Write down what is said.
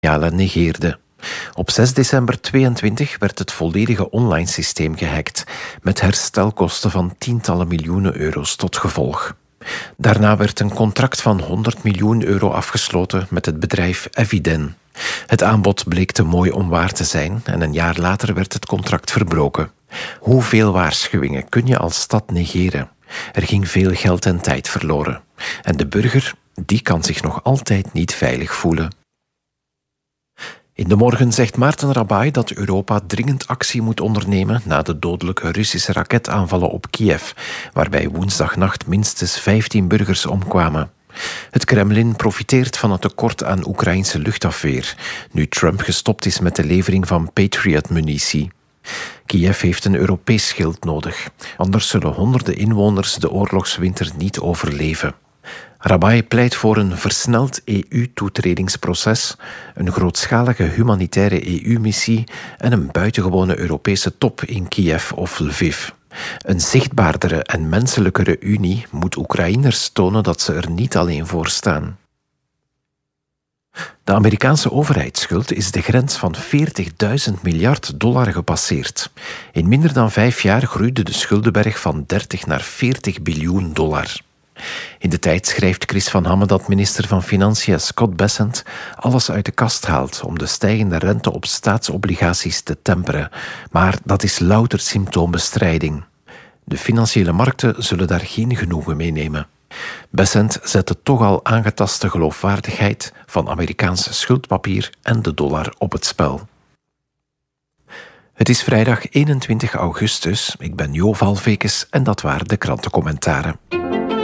negeerde. Op 6 december 2022 werd het volledige online systeem gehackt, met herstelkosten van tientallen miljoenen euro's tot gevolg. Daarna werd een contract van 100 miljoen euro afgesloten met het bedrijf Eviden. Het aanbod bleek te mooi om waar te zijn en een jaar later werd het contract verbroken. Hoeveel waarschuwingen kun je als stad negeren? Er ging veel geld en tijd verloren. En de burger, die kan zich nog altijd niet veilig voelen. In de morgen zegt Maarten Rabai dat Europa dringend actie moet ondernemen na de dodelijke Russische raketaanvallen op Kiev, waarbij woensdagnacht minstens 15 burgers omkwamen. Het Kremlin profiteert van het tekort aan Oekraïnse luchtafweer, nu Trump gestopt is met de levering van Patriot-munitie. Kiev heeft een Europees schild nodig, anders zullen honderden inwoners de oorlogswinter niet overleven. Rabai pleit voor een versneld EU-toetredingsproces, een grootschalige humanitaire EU-missie en een buitengewone Europese top in Kiev of Lviv. Een zichtbaardere en menselijkere Unie moet Oekraïners tonen dat ze er niet alleen voor staan. De Amerikaanse overheidsschuld is de grens van $40.000 miljard gepasseerd. In minder dan 5 jaar groeide de schuldenberg van 30 naar $40 biljoen. In de tijd schrijft Chris van Hamme dat minister van Financiën Scott Bessent alles uit de kast haalt om de stijgende rente op staatsobligaties te temperen. Maar dat is louter symptoombestrijding. De financiële markten zullen daar geen genoegen mee nemen. Bessent zet de toch al aangetaste geloofwaardigheid van Amerikaans schuldpapier en de dollar op het spel. Het is vrijdag 21 augustus. Ik ben Jo Valvekes en dat waren de krantencommentaren.